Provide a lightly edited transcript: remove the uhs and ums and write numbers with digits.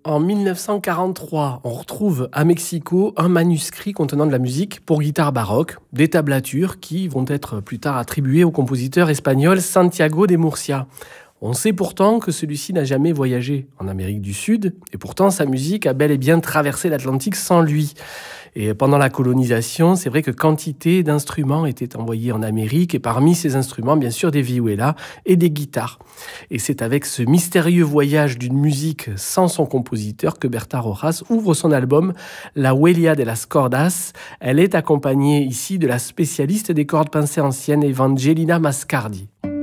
En 1943, on retrouve à Mexico un manuscrit contenant de la musique pour guitare baroque, des tablatures qui vont être plus tard attribuées au compositeur espagnol Santiago de Murcia. On sait pourtant que celui-ci n'a jamais voyagé en Amérique du Sud, et pourtant sa musique a bel et bien traversé l'Atlantique sans lui. Et pendant la colonisation, c'est vrai que quantité d'instruments étaient envoyés en Amérique, et parmi ces instruments, bien sûr, des vihuelas et des guitares. Et c'est avec ce mystérieux voyage d'une musique sans son compositeur que Berta Rojas ouvre son album La Huella de las Cordas. Elle est accompagnée ici de la spécialiste des cordes pincées anciennes Evangelina Mascardi.